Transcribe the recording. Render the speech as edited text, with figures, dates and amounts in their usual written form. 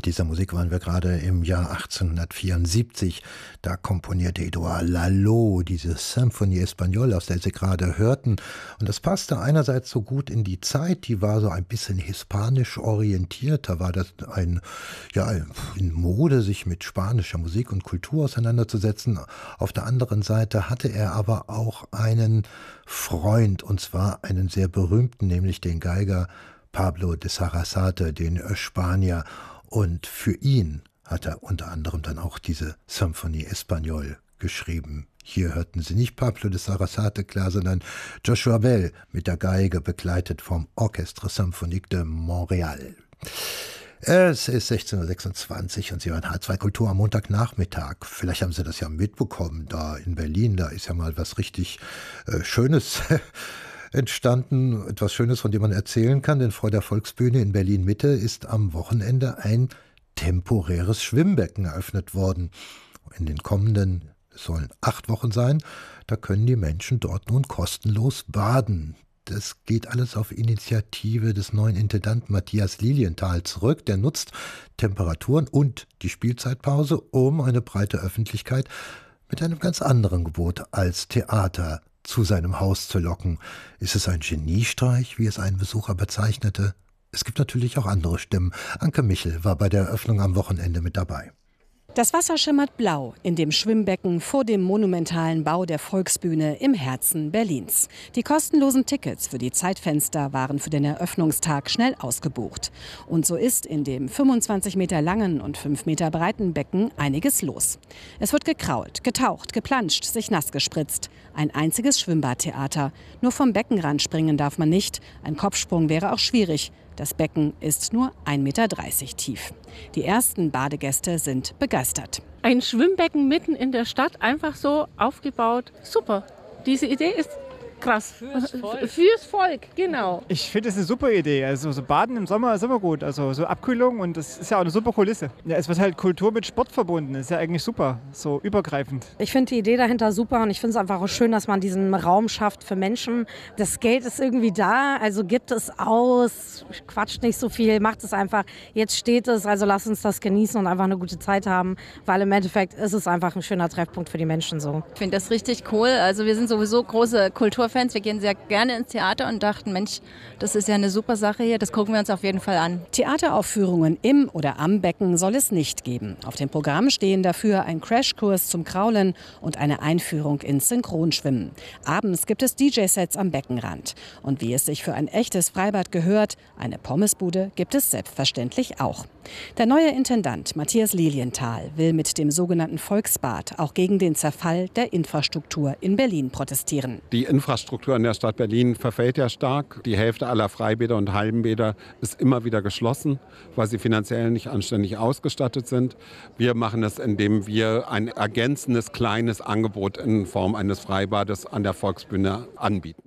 Mit dieser Musik waren wir gerade im Jahr 1874. Da komponierte Edouard Lalo diese Symphonie Espagnole, aus der Sie gerade hörten. Und das passte einerseits so gut in die Zeit, die war so ein bisschen hispanisch orientiert. Da war das in Mode, sich mit spanischer Musik und Kultur auseinanderzusetzen. Auf der anderen Seite hatte er aber auch einen Freund, und zwar einen sehr berühmten, nämlich den Geiger Pablo de Sarasate, den Spanier. Und für ihn hat er unter anderem dann auch diese Symphonie Espagnole geschrieben. Hier hörten Sie nicht Pablo de Sarasate klar, sondern Joshua Bell mit der Geige, begleitet vom Orchestre Symphonique de Montréal. Es ist 16:26 Uhr und Sie hören H2 Kultur am Montagnachmittag. Vielleicht haben Sie das ja mitbekommen, da in Berlin, da ist ja mal was richtig Schönes entstanden, etwas Schönes, von dem man erzählen kann, denn vor der Volksbühne in Berlin-Mitte ist am Wochenende ein temporäres Schwimmbecken eröffnet worden. In den kommenden, es sollen 8 Wochen sein, da können die Menschen dort nun kostenlos baden. Das geht alles auf Initiative des neuen Intendanten Matthias Lilienthal zurück. Der nutzt Temperaturen und die Spielzeitpause, um eine breite Öffentlichkeit mit einem ganz anderen Gebot als Theater zu seinem Haus zu locken. Ist es ein Geniestreich, wie es ein Besucher bezeichnete? Es gibt natürlich auch andere Stimmen. Anke Michel war bei der Eröffnung am Wochenende mit dabei. Das Wasser schimmert blau in dem Schwimmbecken vor dem monumentalen Bau der Volksbühne im Herzen Berlins. Die kostenlosen Tickets für die Zeitfenster waren für den Eröffnungstag schnell ausgebucht. Und so ist in dem 25 Meter langen und 5 Meter breiten Becken einiges los. Es wird gekrault, getaucht, geplanscht, sich nass gespritzt. Ein einziges Schwimmbadtheater. Nur vom Beckenrand springen darf man nicht. Ein Kopfsprung wäre auch schwierig. Das Becken ist nur 1,30 Meter tief. Die ersten Badegäste sind begeistert. Ein Schwimmbecken mitten in der Stadt, einfach so aufgebaut. Super. Diese Idee ist krass. Fürs Volk, genau. Ich finde es eine super Idee. Also so Baden im Sommer ist immer gut. Also so Abkühlung, und das ist ja auch eine super Kulisse. Ja, es wird halt Kultur mit Sport verbunden. Das ist ja eigentlich super, so übergreifend. Ich finde die Idee dahinter super und ich finde es einfach auch schön, dass man diesen Raum schafft für Menschen. Das Geld ist irgendwie da, also gibt es aus, quatscht nicht so viel, macht es einfach. Jetzt steht es, also lasst uns das genießen und einfach eine gute Zeit haben, weil im Endeffekt ist es einfach ein schöner Treffpunkt für die Menschen so. Ich finde das richtig cool. Also wir sind sowieso große Kulturfans. Wir gehen sehr gerne ins Theater und dachten, Mensch, das ist ja eine super Sache hier, das gucken wir uns auf jeden Fall an. Theateraufführungen im oder am Becken soll es nicht geben. Auf dem Programm stehen dafür ein Crashkurs zum Kraulen und eine Einführung ins Synchronschwimmen. Abends gibt es DJ-Sets am Beckenrand. Und wie es sich für ein echtes Freibad gehört, eine Pommesbude gibt es selbstverständlich auch. Der neue Intendant Matthias Lilienthal will mit dem sogenannten Volksbad auch gegen den Zerfall der Infrastruktur in Berlin protestieren. Die Infrastruktur in der Stadt Berlin verfällt ja stark. Die Hälfte aller Freibäder und Hallenbäder ist immer wieder geschlossen, weil sie finanziell nicht anständig ausgestattet sind. Wir machen es, indem wir ein ergänzendes kleines Angebot in Form eines Freibades an der Volksbühne anbieten.